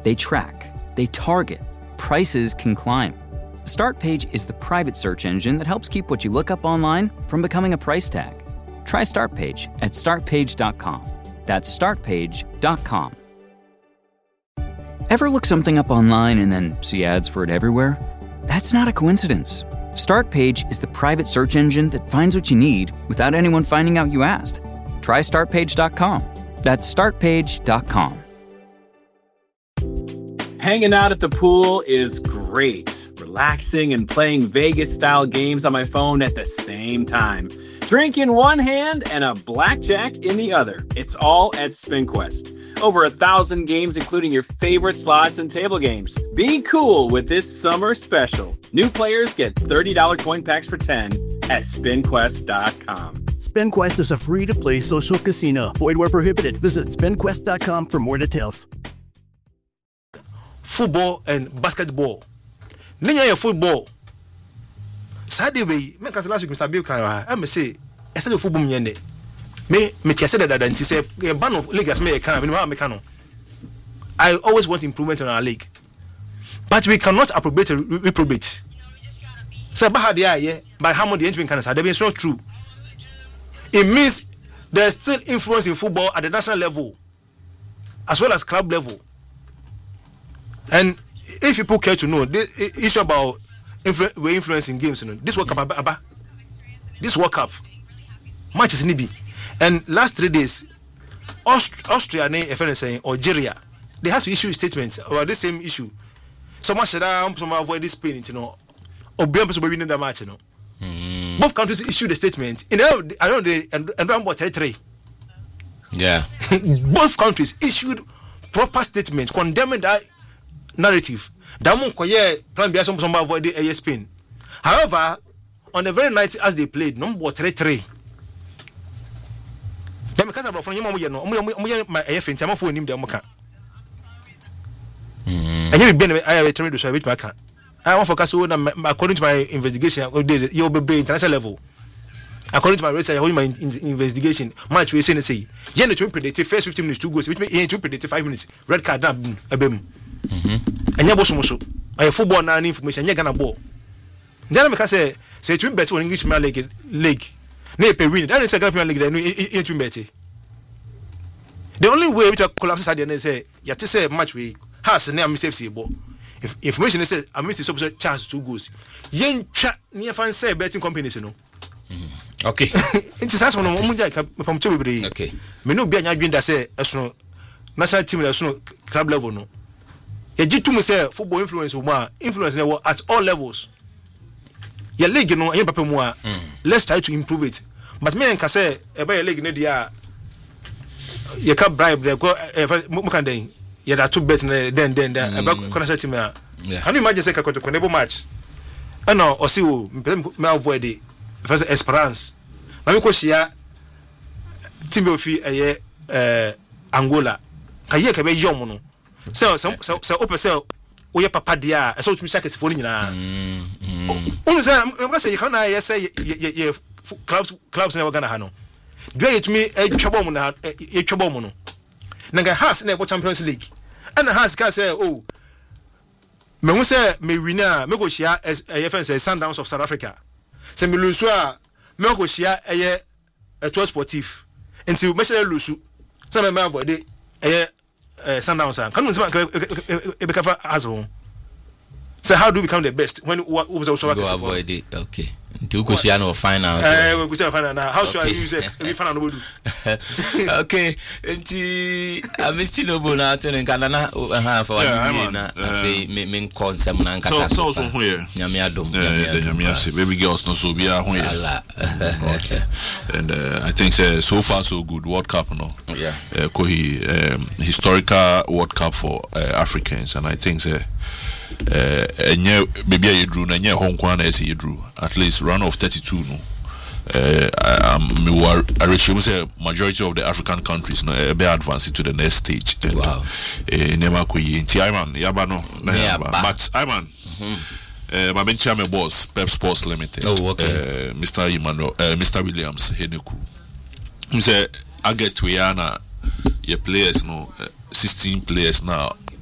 They track, they target, prices can climb. Startpage is the private search engine that helps keep what you look up online from becoming a price tag. Try Startpage at startpage.com. That's startpage.com. Ever look something up online and then see ads for it everywhere? That's not a coincidence. Startpage is the private search engine that finds what you need without anyone finding out you asked. Try startpage.com. That's startpage.com. Hanging out at the pool is great. Relaxing and playing Vegas-style games on my phone at the same time. Drink in one hand and a blackjack in the other. It's all at SpinQuest. Over 1,000 games, including your favorite slots and table games. Be cool with this summer special. New players get $30 coin packs for 10 at SpinQuest.com. SpinQuest is a free-to-play social casino. Void where prohibited. Visit SpinQuest.com for more details. Football and basketball. Ninya football. Saturday, me can last week Mr. Bill can I say instead of football nyende. Me tiase that anti say a ban of league as me can no. I always want improvement in our league. But we cannot appropriate reprobate. Say ba dia by how much the entry can say that is not true. It means there's still influence in football at the national level as well as club level. And if people care to know, the issue about influencing games, you know, this World Cup, this World Cup, matches Nibi, and last 3 days, Austria, Algeria, they had to issue statements about the same issue. So much that some avoid this pain, you know, or be able to win the match, you know. Both countries issued a statement. In the I don't know, and about territory. Yeah. Both countries issued proper statement condemning that narrative. Damon Koye plan be some avoid the Spain. However, on the very night as they played, number 3-3. Then because I'm from you know, my AFN, I'm for him the Moka. And you been I have a trade to with my car. I want focus on according to my investigation, you'll be international level. According to my research, my investigation, match we say, you know to predict first 15 minutes 2 goals, which means to predict 5 minutes, red card down a beam. And you bosom I football now information, you're gonna ball. Then I say to bet on English league. Nepe win. That is a Premier League. They know bet. The only way we collapse at the end say, you say match we has near mistake ball. If information is said, I missed the subject chance 2 goals. Yen chat near fan say betting companies, you know. Okay. It's as one from 2 okay. Me no be an agreement that say national team club level no. You get to say football influence at all levels. Your league, you know, let's try to improve it. But me and Kase, about your league, you can't bribe the go. Mukande, you are too better than about connection team. Can you imagine say to connect match? I know, or see who me avoid the first Esperance. Now because she team of Angola, can you be young no? So open sell. Oye papa dia so tumi shake sifo ni nyina unu say am say you na say clubs na Ghana ha no do you tumi etwabo mu na etwabo mu no nanga has na Champions League and has can say oh me hu say me winner me go share AFN say Sundowns of South Africa say me lose a me go share Etoile Sportif until me share lose say me avoid Sundowns can you say as well? So how do we become the best when was also avoid it? Okay. Do go see no finance. We go finance now. How should I use it? We find out okay. Mr. Noble na tenen kanana for na me concept na nkasa. So here. Nyame adom. Nyame ase. Baby girls no so bia ho here. And I think so far so good World Cup no. Yeah. Historical World Cup for Africans, and I think maybe I drew na nye Hong Kong as he drew at least round of 32 no. I assume say majority of the African countries no be advancing to the next stage. Wow. Nema ko yi nti Iman yaba no but Iman my main chairman boss Pep Sports Limited. Oh, okay. Mr. Williams Heneku. He say August we are na your players no 16 players now